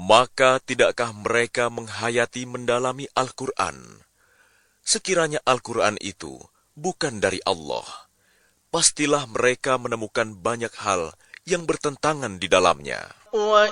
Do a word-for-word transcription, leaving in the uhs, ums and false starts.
Maka tidakkah mereka menghayati mendalami Al-Quran? Sekiranya Al-Quran itu bukan dari Allah, pastilah mereka menemukan banyak hal yang bertentangan di dalamnya. وَإِنَّ